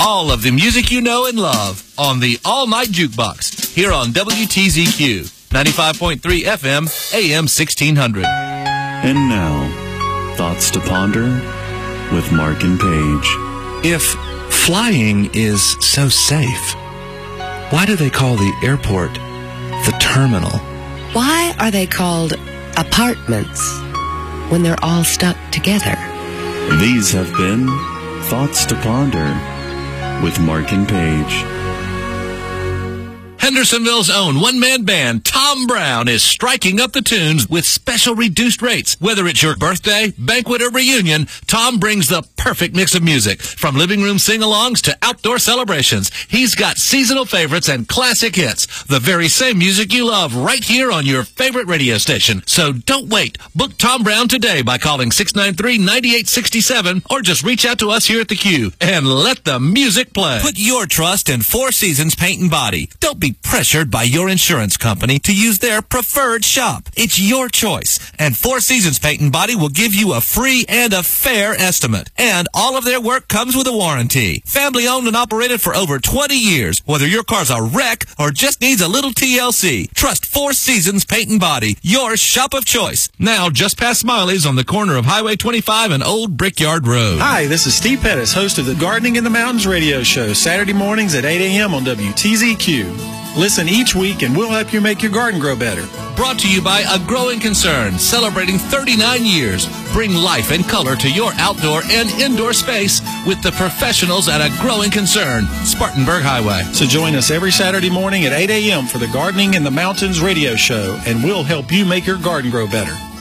All of the music you know and love on the All Night Jukebox here on WTZQ 95.3 FM, AM 1600. And now, Thoughts to Ponder with Mark and Paige. If flying is so safe, why do they call the airport the terminal? Why are they called apartments when they're all stuck together? These have been Thoughts to Ponder with Mark and Paige. Hendersonville's own one-man band, Tom Brown, is striking up the tunes with special reduced rates. Whether it's your birthday, banquet, or reunion, Tom brings the perfect mix of music. From living room sing-alongs to outdoor celebrations, he's got seasonal favorites and classic hits. The very same music you love right here on your favorite radio station. So don't wait. Book Tom Brown today by calling 693-9867 or just reach out to us here at the Q and let the music play. Put your trust in Four Seasons Paint and Body. Don't be pressured by your insurance company to use their preferred shop. It's your choice, and Four Seasons Paint and Body will give you a free and a fair estimate. And all of their work comes with a warranty. Family owned and operated for over 20 years. Whether your car's a wreck or just needs a little TLC, trust Four Seasons Paint and Body, your shop of choice. Now, just past Smiley's on the corner of Highway 25 and Old Brickyard Road. Hi, this is Steve Pettis, host of the Gardening in the Mountains radio show, Saturday mornings at 8 a.m. on WTZQ. Listen each week and we'll help you make your garden grow better. Brought to you by A Growing Concern, celebrating 39 years. Bring life and color to your outdoor and indoor space with the professionals at A Growing Concern, Spartanburg Highway. So join us every Saturday morning at 8 a.m. for the Gardening in the Mountains radio show, and we'll help you make your garden grow better.